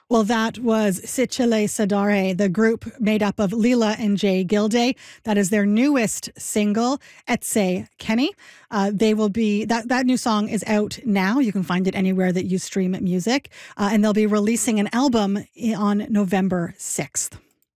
Well, that was Sicile Sadare, the group made up of Leela and Jay Gilday. That is their newest single, Etse Kenny. They will be that new song is out now. You can find it anywhere that you stream music, and they'll be releasing an album on November 6th.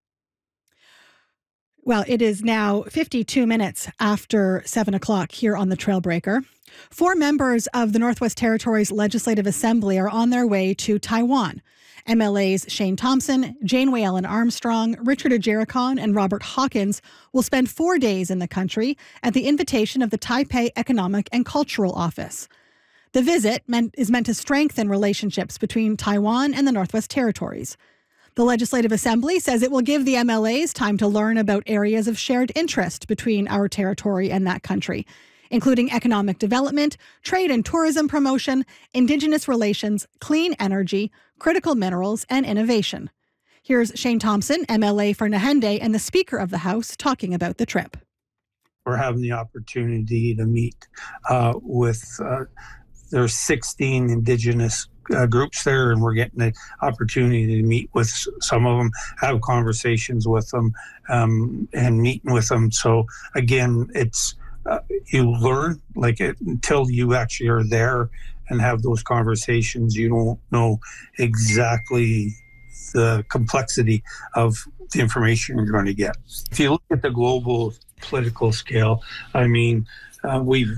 Well, it is now 52 minutes after 7 o'clock here on the Trailbreaker. 4 members of the Northwest Territories Legislative Assembly are on their way to Taiwan. MLAs Shane Thompson, Janeway Ellen Armstrong, Richard Ajerikon, and Robert Hawkins will spend 4 days in the country at the invitation of the Taipei Economic and Cultural Office. The visit is meant to strengthen relationships between Taiwan and the Northwest Territories. The Legislative Assembly says it will give the MLAs time to learn about areas of shared interest between our territory and that country, including economic development, trade and tourism promotion, Indigenous relations, clean energy, critical minerals, and innovation. Here's Shane Thompson, MLA for Nahende and the Speaker of the House, talking about the trip. We're having the opportunity to meet with there's 16 Indigenous groups there, and we're getting the opportunity to meet with some of them, have conversations with them, and meeting with them. So again, it's you learn until you actually are there and have those conversations. You don't know exactly the complexity of the information you're going to get. If you look at the global political scale, I mean, we've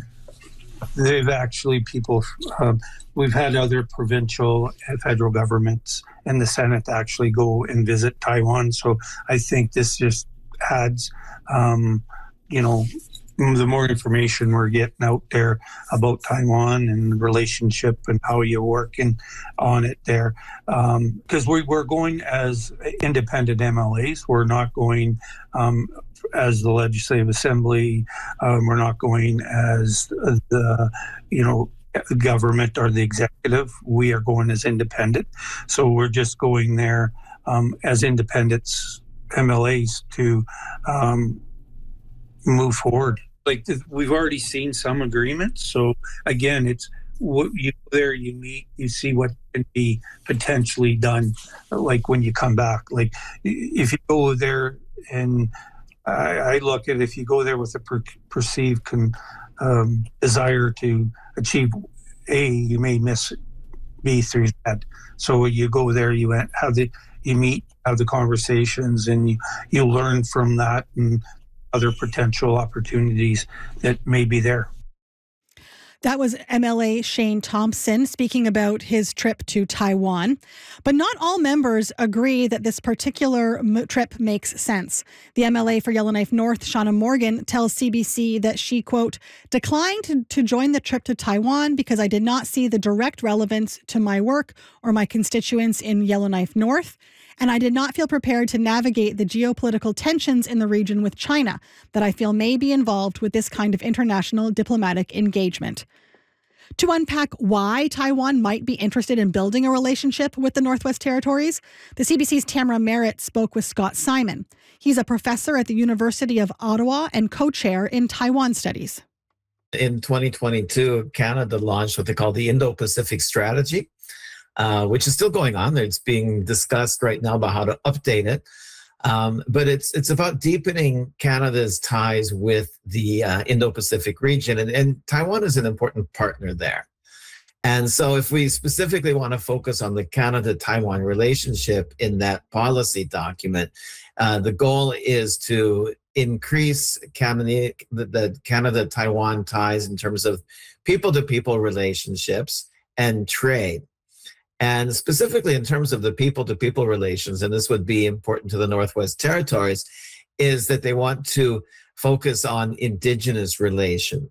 had other provincial and federal governments and the Senate actually go and visit Taiwan. So I think this just adds, the more information we're getting out there about Taiwan and the relationship and how you're working on it there. Because we're going as independent MLAs. We're not going as the Legislative Assembly. We're not going as the government or the executive. We are going as independent. So we're just going there as independents, MLAs, to move forward. We've already seen some agreements. So again, it's what you go there, you meet, you see what can be potentially done. Like when you come back, if you go there, and I look at, if you go there with a perceived desire to achieve A, you may miss B through Z. So you go there, you meet, have the conversations, and you learn from that and other potential opportunities that may be there. That was MLA Shane Thompson speaking about his trip to Taiwan. But not all members agree that this particular trip makes sense. The MLA for Yellowknife North, Shauna Morgan, tells CBC that she, quote, declined to join the trip to Taiwan because I did not see the direct relevance to my work or my constituents in Yellowknife North. And I did not feel prepared to navigate the geopolitical tensions in the region with China that I feel may be involved with this kind of international diplomatic engagement. To unpack why Taiwan might be interested in building a relationship with the Northwest Territories, the CBC's Tamara Merritt spoke with Scott Simon. He's a professor at the University of Ottawa and co-chair in Taiwan Studies. In 2022, Canada launched what they call the Indo-Pacific Strategy, which is still going on. It's being discussed right now about how to update it. But it's about deepening Canada's ties with the Indo-Pacific region. And Taiwan is an important partner there. And so if we specifically want to focus on the Canada-Taiwan relationship in that policy document, the goal is to increase the Canada-Taiwan ties in terms of people-to-people relationships and trade. And specifically in terms of the people-to-people relations, and this would be important to the Northwest Territories, is that they want to focus on Indigenous relations.